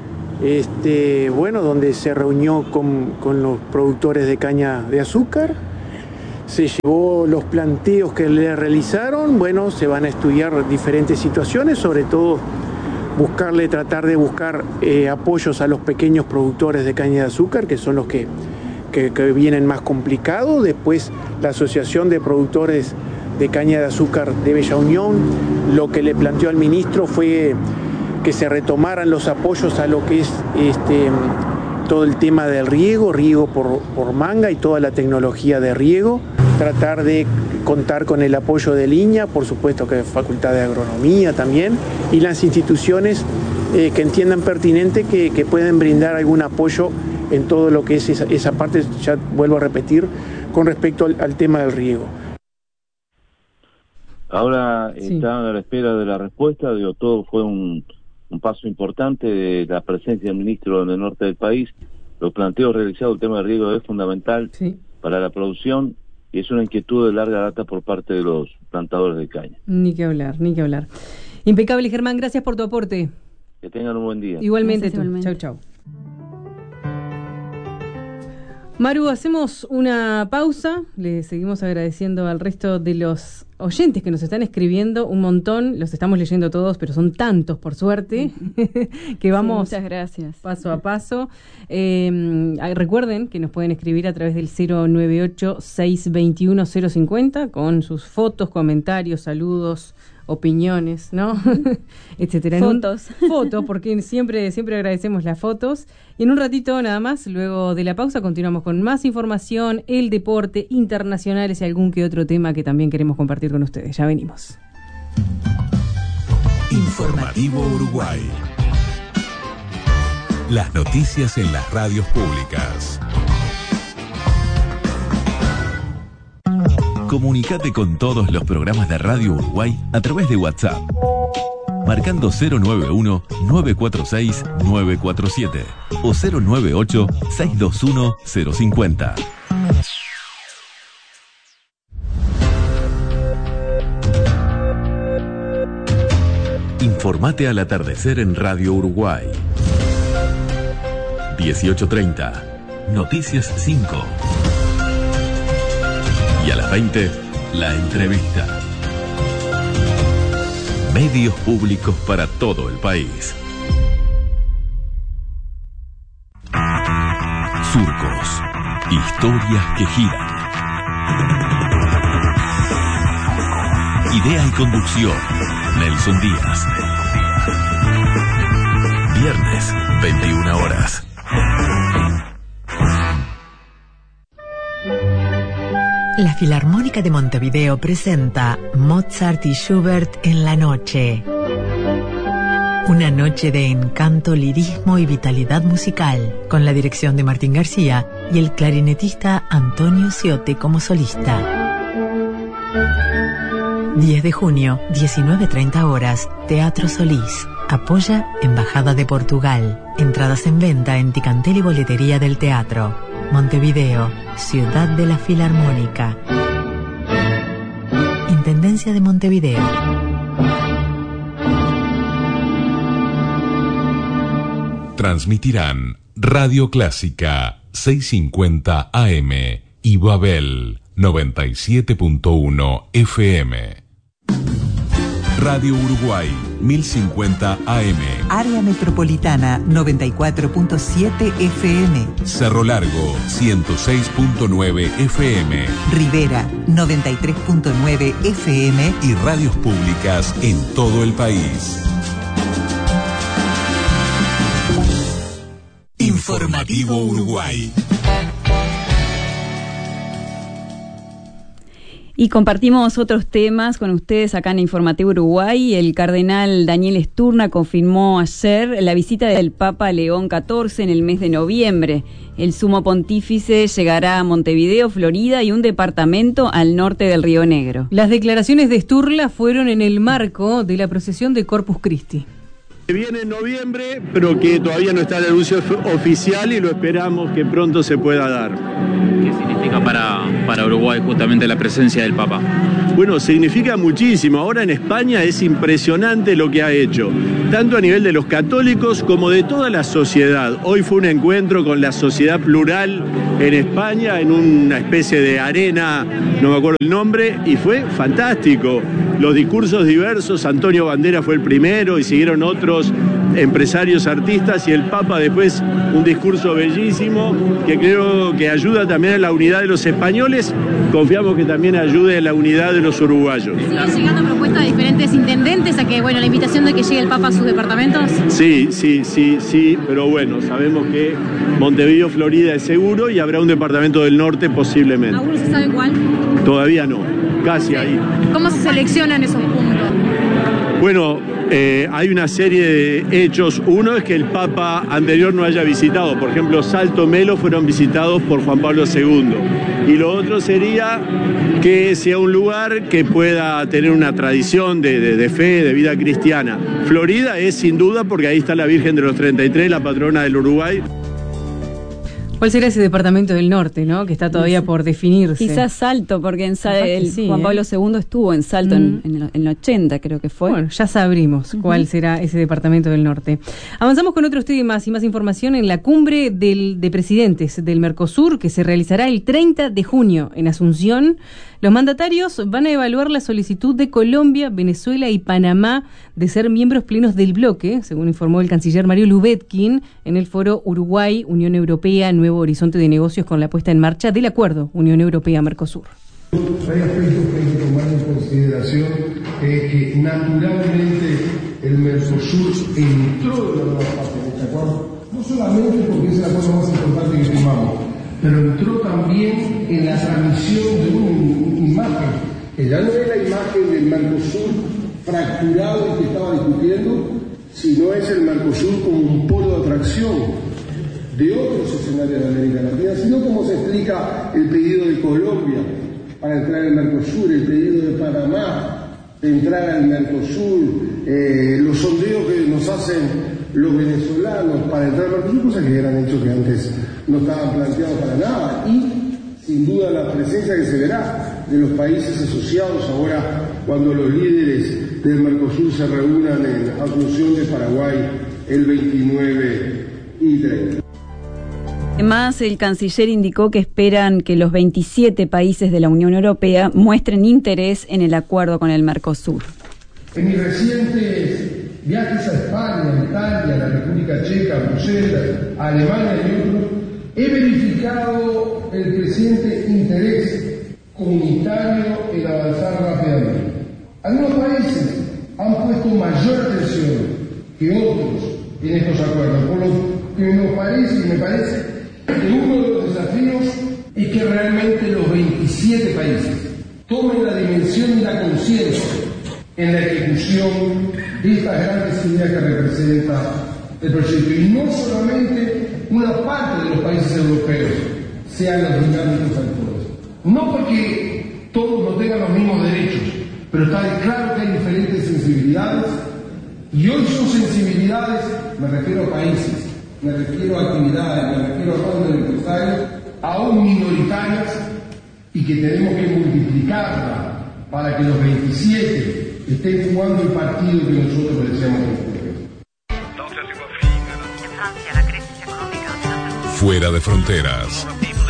donde se reunió con los productores de caña de azúcar. Se llevó los planteos que le realizaron. Bueno, se van a estudiar diferentes situaciones, sobre todo tratar de buscar apoyos a los pequeños productores de caña de azúcar, que son los que vienen más complicados. Después la Asociación de Productores de Caña de Azúcar de Bella Unión, lo que le planteó al ministro fue que se retomaran los apoyos a lo que es todo el tema del riego por manga y toda la tecnología de riego, tratar de contar con el apoyo de Línea, por supuesto que Facultad de Agronomía también, y las instituciones que entiendan pertinente que pueden brindar algún apoyo en todo lo que es esa parte, ya vuelvo a repetir, con respecto al tema del riego. Ahora están a la espera de la respuesta. Todo fue un paso importante de la presencia del ministro en el norte del país. Los planteos realizados, el tema del riego es fundamental para la producción y es una inquietud de larga data por parte de los plantadores de caña. Ni que hablar. Impecable, Germán, gracias por tu aporte. Que tengan un buen día. Igualmente tú. Chau. Maru, hacemos una pausa. Le seguimos agradeciendo al resto de los oyentes que nos están escribiendo un montón. Los estamos leyendo todos, pero son tantos, por suerte, que vamos muchas gracias. Paso a paso. Recuerden que nos pueden escribir a través del 098-621-050 con sus fotos, comentarios, saludos, opiniones, ¿no? Etcétera. Fotos. Fotos, porque siempre agradecemos las fotos. Y en un ratito nada más, luego de la pausa, continuamos con más información, el deporte, internacionales y algún que otro tema que también queremos compartir con ustedes. Ya venimos. Informativo Uruguay. Las noticias en las radios públicas. Comunicate con todos los programas de Radio Uruguay a través de WhatsApp, marcando 091-946-947 o 098-621-050. Informate al atardecer en Radio Uruguay. 18:30, Noticias 5. Y a las 20, la entrevista. Medios públicos para todo el país. Surcos. Historias que giran. Idea y conducción, Nelson Díaz. Viernes, 21 horas. La Filarmónica de Montevideo presenta Mozart y Schubert en la noche. Una noche de encanto, lirismo y vitalidad musical, con la dirección de Martín García y el clarinetista Antonio Ciote como solista. 10 de junio, 19:30 horas, Teatro Solís. Apoya Embajada de Portugal. Entradas en venta en Ticantel y Boletería del Teatro. Montevideo, Ciudad de la Filarmónica. Intendencia de Montevideo. Transmitirán Radio Clásica 650 AM y Babel 97.1 FM. Radio Uruguay 1050 AM. Área Metropolitana 94.7 FM. Cerro Largo 106.9 FM. Rivera 93.9 FM. Y radios públicas en todo el país. Informativo Uruguay. Y compartimos otros temas con ustedes acá en Informativo Uruguay. El cardenal Daniel Sturna confirmó ayer la visita del Papa León XIV en el mes de noviembre. El sumo pontífice llegará a Montevideo, Florida, y un departamento al norte del Río Negro. Las declaraciones de Sturla fueron en el marco de la procesión de Corpus Christi. Viene en noviembre, pero que todavía no está el anuncio oficial y lo esperamos que pronto se pueda dar. ¿Qué significa para Uruguay justamente la presencia del Papa? Bueno, significa muchísimo. Ahora en España es impresionante lo que ha hecho, tanto a nivel de los católicos como de toda la sociedad. Hoy fue un encuentro con la sociedad plural en España, en una especie de arena, no me acuerdo el nombre, y fue fantástico. Los discursos diversos, Antonio Banderas fue el primero y siguieron otros empresarios, artistas, y el Papa después un discurso bellísimo que creo que ayuda también a la unidad de los españoles. Confiamos que también ayude a la unidad de los uruguayos. ¿Siguen llegando propuestas de diferentes intendentes a que, bueno, la invitación de que llegue el Papa a sus departamentos? Sí, pero bueno, sabemos que Montevideo, Florida es seguro y habrá un departamento del norte posiblemente. ¿Aún no se sabe cuál? Todavía no, casi ahí. ¿Cómo se seleccionan esos puntos? Bueno, hay una serie de hechos. Uno es que el Papa anterior no haya visitado. Por ejemplo, Salto Melo fueron visitados por Juan Pablo II. Y lo otro sería que sea un lugar que pueda tener una tradición de fe, de vida cristiana. Florida es sin duda porque ahí está la Virgen de los 33, la patrona del Uruguay. ¿Cuál será ese departamento del norte, no? Que está todavía por definirse. Quizás Salto, porque Juan Pablo II estuvo en Salto en el 80, creo que fue. Bueno, ya sabremos cuál será ese departamento del norte. Avanzamos con otros temas y más información en la cumbre de presidentes del Mercosur, que se realizará el 30 de junio en Asunción. Los mandatarios van a evaluar la solicitud de Colombia, Venezuela y Panamá de ser miembros plenos del bloque, según informó el canciller Mario Lubetkin en el foro Uruguay, Unión Europea, Nuevo Horizonte de Negocios con la puesta en marcha del acuerdo Unión Europea-Mercosur. Hay aspectos que hay que tomar en consideración, que naturalmente el Mercosur entró en la nueva parte de este acuerdo, no solamente porque es el acuerdo más importante que firmamos, pero entró también en la transmisión de una imagen, que ya no es la imagen del Mercosur fracturado que estaba discutiendo, sino es el Mercosur como un polo de atracción de otros escenarios de América Latina, sino como se explica el pedido de Colombia para entrar al Mercosur, el pedido de Panamá de entrar al Mercosur, los sondeos que nos hacen los venezolanos para entrar al Mercosur, cosas que eran hechos que antes no estaban planteados para nada, y sin duda la presencia que se verá de los países asociados ahora cuando los líderes del Mercosur se reúnan en Asunción de Paraguay el 29 y 30. Además, el canciller indicó que esperan que los 27 países de la Unión Europea muestren interés en el acuerdo con el Mercosur. En mis recientes viajes a España, Italia, a la República Checa, a Bruselas, a Alemania y otros, he verificado el creciente interés comunitario en avanzar rápidamente. Algunos países han puesto mayor atención que otros en estos acuerdos, por lo que me parece que uno de los desafíos es que realmente los 27 países tomen la dimensión y la conciencia en la ejecución de estas grandes ideas que representa el proyecto. Y no solamente una parte de los países europeos sean los dinámicos actores. No porque todos no tengan los mismos derechos, pero está claro que hay diferentes sensibilidades, y hoy son sensibilidades, me refiero a países, me refiero a actividades, me refiero a rondas de empresarios, aún minoritarias, y que tenemos que multiplicarla para que los 27 estén jugando el partido que nosotros deseamos que jueguen. Fuera de fronteras.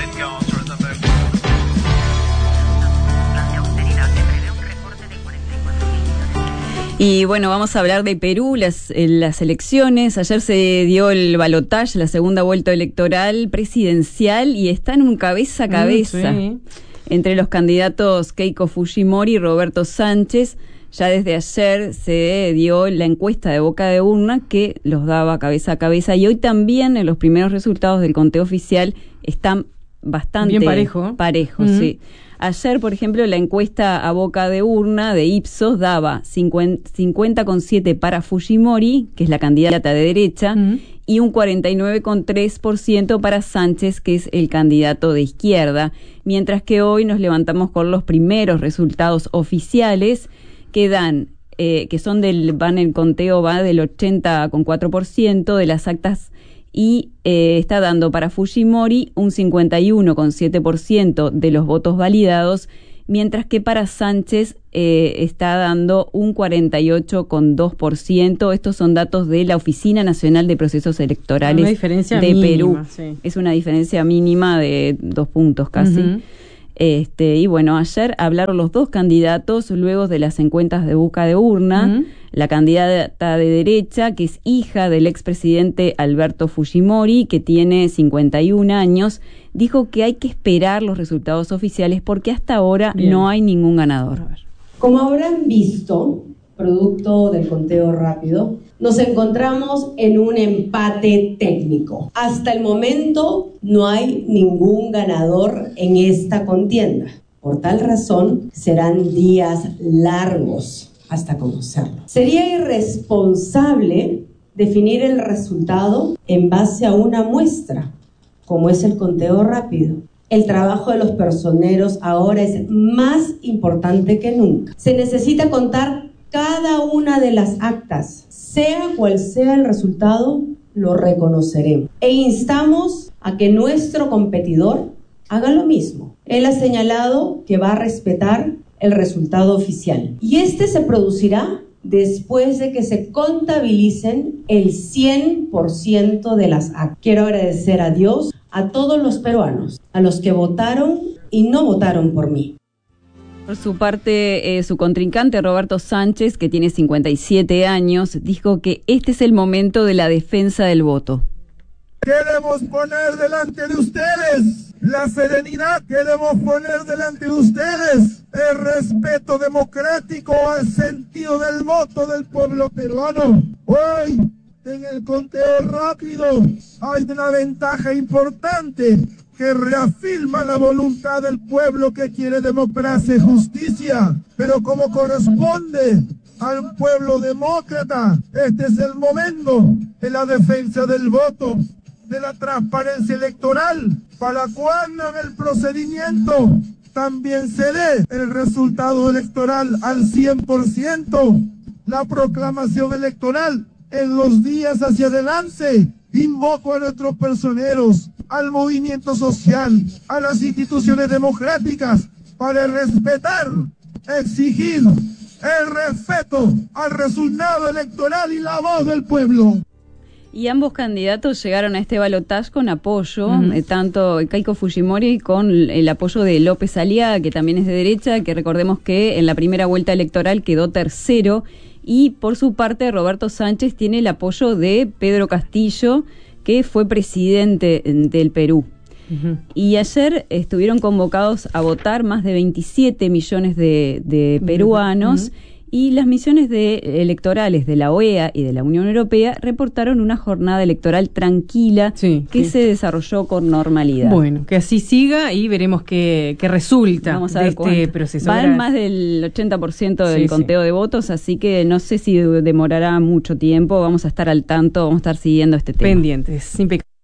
Y bueno, vamos a hablar de Perú, las elecciones. Ayer se dio el balotaje, la segunda vuelta electoral presidencial, y están un cabeza a cabeza entre los candidatos Keiko Fujimori y Roberto Sánchez. Ya desde ayer se dio la encuesta de boca de urna que los daba cabeza a cabeza, y hoy también en los primeros resultados del conteo oficial están bastante bien parejos, sí. Ayer, por ejemplo, la encuesta a boca de urna de Ipsos daba 50,7 para Fujimori, que es la candidata de derecha, y un 49,3% para Sánchez, que es el candidato de izquierda, mientras que hoy nos levantamos con los primeros resultados oficiales que dan, que son van el conteo va del 80,4% de las actas, y está dando para Fujimori un 51,7% de los votos validados, mientras que para Sánchez está dando un 48,2%. Estos son datos de la Oficina Nacional de Procesos Electorales de mínima, Perú. Sí. Es una diferencia mínima de 2 puntos casi. Y bueno, ayer hablaron los dos candidatos luego de las encuestas de boca de urna. La candidata de derecha, que es hija del expresidente Alberto Fujimori, que tiene 51 años, dijo que hay que esperar los resultados oficiales porque hasta ahora no hay ningún ganador. Como habrán visto, producto del conteo rápido, nos encontramos en un empate técnico. Hasta el momento no hay ningún ganador en esta contienda. Por tal razón, serán días largos hasta conocerlo. Sería irresponsable definir el resultado en base a una muestra, como es el conteo rápido. El trabajo de los personeros ahora es más importante que nunca. Se necesita contar cada una de las actas. Sea cual sea el resultado, lo reconoceremos. E instamos a que nuestro competidor haga lo mismo. Él ha señalado que va a respetar el resultado oficial. Y este se producirá después de que se contabilicen el 100% de las actas. Quiero agradecer a Dios, a todos los peruanos, a los que votaron y no votaron por mí. Por su parte, su contrincante Roberto Sánchez, que tiene 57 años, dijo que este es el momento de la defensa del voto. Queremos poner delante de ustedes la serenidad, queremos poner delante de ustedes el respeto democrático al sentido del voto del pueblo peruano. Hoy, en el conteo rápido, hay una ventaja importante que reafirma la voluntad del pueblo que quiere democracia y justicia, pero como corresponde a un pueblo demócrata, este es el momento de la defensa del voto, de la transparencia electoral, para cuando en el procedimiento también se dé el resultado electoral al 100%, la proclamación electoral en los días hacia adelante. Invoco a nuestros personeros, al movimiento social, a las instituciones democráticas, para respetar, exigir el respeto al resultado electoral y la voz del pueblo. Y ambos candidatos llegaron a este balotaje con apoyo, tanto Keiko Fujimori con el apoyo de López Aliaga, que también es de derecha, que recordemos que en la primera vuelta electoral quedó tercero, y por su parte Roberto Sánchez tiene el apoyo de Pedro Castillo, que fue presidente del Perú. Y ayer estuvieron convocados a votar más de 27 millones de peruanos, y las misiones electorales de la OEA y de la Unión Europea reportaron una jornada electoral tranquila que se desarrolló con normalidad. Bueno, que así siga y veremos qué resulta. Vamos a ver este proceso. Van más del 80% del conteo de votos, así que no sé si demorará mucho tiempo. Vamos a estar al tanto, vamos a estar siguiendo este tema. Pendientes.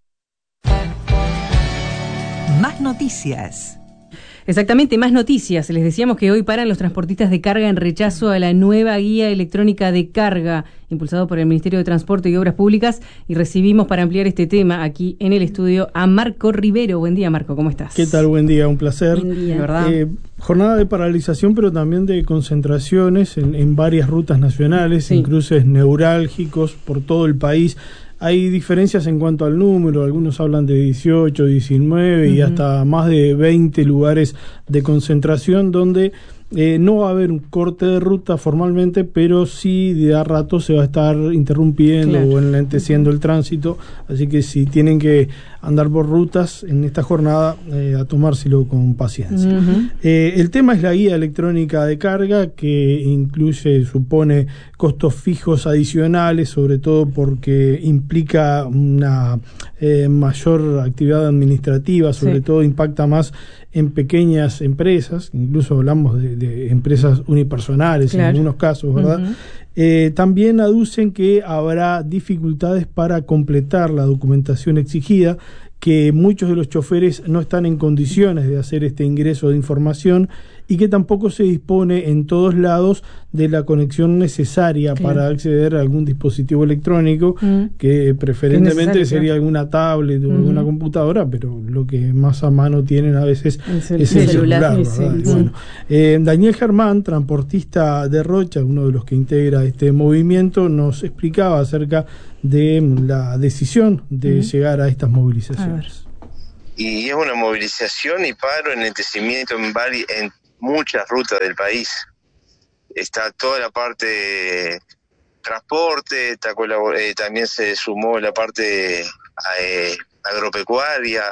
Más noticias. Exactamente, más noticias. Les decíamos que hoy paran los transportistas de carga en rechazo a la nueva guía electrónica de carga, impulsado por el Ministerio de Transporte y Obras Públicas, y recibimos para ampliar este tema aquí en el estudio a Marco Rivero. Buen día, Marco, ¿cómo estás? ¿Qué tal? Buen día, un placer. Buen día. ¿Verdad? Jornada de paralización, pero también de concentraciones en varias rutas nacionales, en cruces neurálgicos por todo el país. Hay diferencias en cuanto al número, algunos hablan de 18, 19 y hasta más de 20 lugares de concentración donde no va a haber un corte de ruta formalmente, pero sí de a rato se va a estar interrumpiendo o enlenteciendo el tránsito, así que si tienen que andar por rutas en esta jornada, a tomárselo con paciencia. El tema es la guía electrónica de carga, que supone costos fijos adicionales, sobre todo porque implica una mayor actividad administrativa, sobre todo impacta más en pequeñas empresas, incluso hablamos de empresas unipersonales en algunos casos, ¿verdad? También aducen que habrá dificultades para completar la documentación exigida, que muchos de los choferes no están en condiciones de hacer este ingreso de información y que tampoco se dispone en todos lados de la conexión necesaria para acceder a algún dispositivo electrónico, que preferentemente sería alguna tablet o alguna computadora, pero lo que más a mano tienen a veces es el celular, ¿verdad? Bueno, Daniel Germán, transportista de Rocha, uno de los que integra este movimiento, nos explicaba acerca de la decisión de llegar a estas movilizaciones. Y es una movilización y paro, enlentecimiento en muchas rutas del país. Está toda la parte de transporte, también se sumó la parte agropecuaria,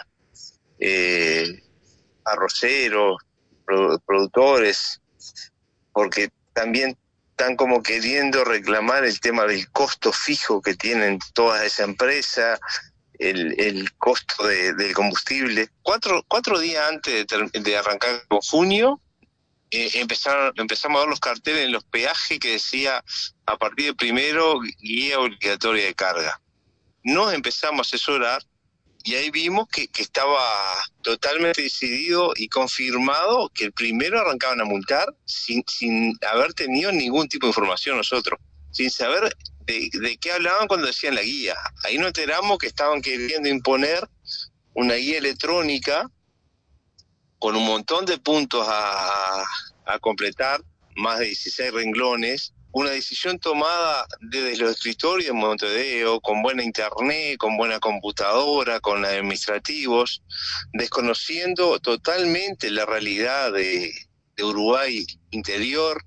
arroceros, productores, porque también están como queriendo reclamar el tema del costo fijo que tienen todas esas empresas, el costo del combustible. Cuatro días antes de arrancar con junio, empezamos a ver los carteles en los peajes que decía: a partir de primero, guía obligatoria de carga. Nos empezamos a asesorar y ahí vimos que estaba totalmente decidido y confirmado que el primero arrancaban a multar sin haber tenido ningún tipo de información nosotros, sin saber de qué hablaban cuando decían la guía. Ahí nos enteramos que estaban queriendo imponer una guía electrónica con un montón de puntos a completar, más de 16 renglones, una decisión tomada desde los escritorios en Montevideo, con buena internet, con buena computadora, con administrativos, desconociendo totalmente la realidad de Uruguay interior.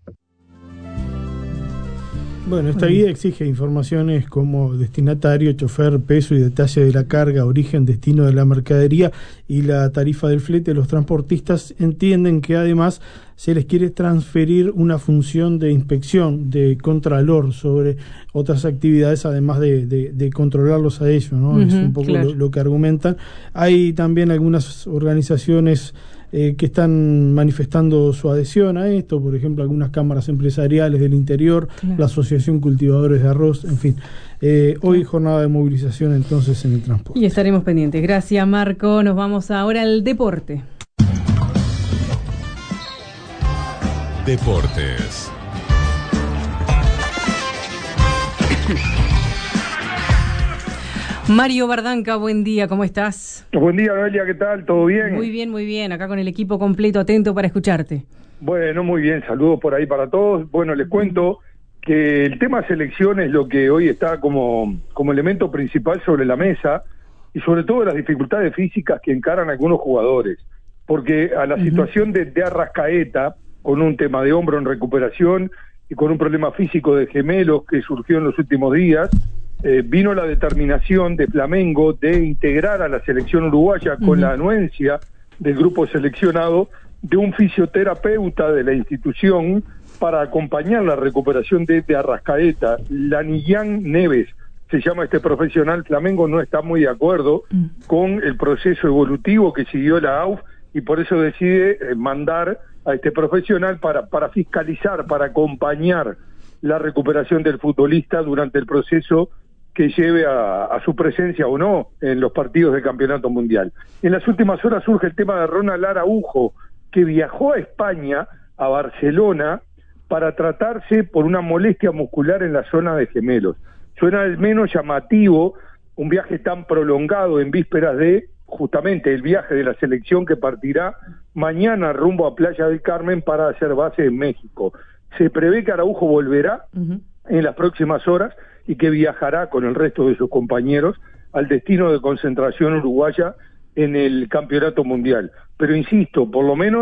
Bueno, esta guía exige informaciones como destinatario, chofer, peso y detalle de la carga, origen, destino de la mercadería y la tarifa del flete. Los transportistas entienden que además se les quiere transferir una función de inspección, de contralor sobre otras actividades, además de controlarlos a ellos, ¿no? Es un poco lo que argumentan. Hay también algunas organizaciones que están manifestando su adhesión a esto, por ejemplo, algunas cámaras empresariales del interior, la Asociación Cultivadores de Arroz, en fin. Hoy jornada de movilización entonces en el transporte. Y estaremos pendientes. Gracias, Marco. Nos vamos ahora al deporte. Deportes. Mario Bardanca, buen día, ¿cómo estás? Buen día, Noelia, ¿qué tal? ¿Todo bien? Muy bien, acá con el equipo completo, atento para escucharte. Bueno, muy bien, saludos por ahí para todos. Bueno, les cuento que el tema selección es lo que hoy está como elemento principal sobre la mesa, y sobre todo las dificultades físicas que encaran algunos jugadores, porque a la situación de Arrascaeta, con un tema de hombro en recuperación y con un problema físico de gemelos que surgió en los últimos días, vino la determinación de Flamengo de integrar a la selección uruguaya con la anuencia del grupo seleccionado de un fisioterapeuta de la institución para acompañar la recuperación de Arrascaeta. Laniyan Neves se llama este profesional. Flamengo no está muy de acuerdo con el proceso evolutivo que siguió la AUF y por eso decide mandar a este profesional para fiscalizar, para acompañar la recuperación del futbolista durante el proceso que lleve a su presencia o no en los partidos del Campeonato Mundial. En las últimas horas surge el tema de Ronald Araujo, que viajó a España, a Barcelona, para tratarse por una molestia muscular en la zona de gemelos. Suena al menos llamativo un viaje tan prolongado en vísperas de justamente el viaje de la selección que partirá mañana rumbo a Playa del Carmen para hacer base en México. Se prevé que Araujo volverá en las próximas horas y que viajará con el resto de sus compañeros al destino de concentración uruguaya en el Campeonato Mundial. Pero insisto, por lo menos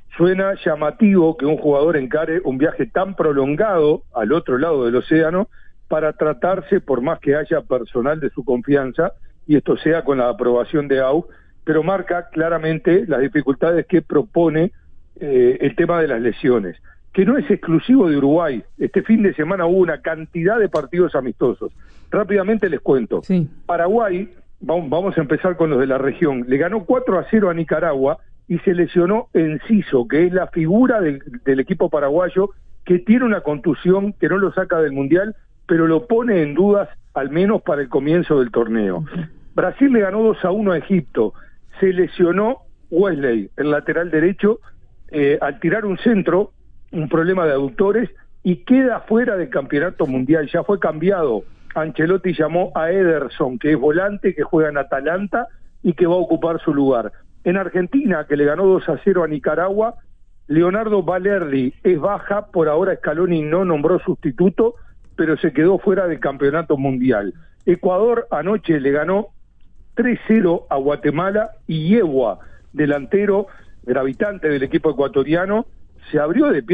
suena llamativo que un jugador encare un viaje tan prolongado al otro lado del océano para tratarse, por más que haya personal de su confianza, y esto sea con la aprobación de AUF, pero marca claramente las dificultades que propone el tema de las lesiones, que no es exclusivo de Uruguay. Este fin de semana hubo una cantidad de partidos amistosos. Rápidamente les cuento. Sí. Paraguay, vamos a empezar con los de la región, le ganó 4-0 a Nicaragua y se lesionó Enciso, que es la figura del equipo paraguayo, que tiene una contusión que no lo saca del Mundial, pero lo pone en dudas al menos para el comienzo del torneo. Brasil le ganó 2-1 a Egipto, se lesionó Wesley, el lateral derecho, al tirar un centro, un problema de aductores, y queda fuera del campeonato mundial. Ya fue cambiado. Ancelotti llamó a Ederson, que es volante, que juega en Atalanta y que va a ocupar su lugar. En Argentina, que le ganó 2-0 a Nicaragua, Leonardo Valerdi es baja, por ahora Scaloni no nombró sustituto, pero se quedó fuera del campeonato mundial. Ecuador anoche le ganó 3-0 a Guatemala y Yegua, delantero gravitante del equipo ecuatoriano, se abrió de pie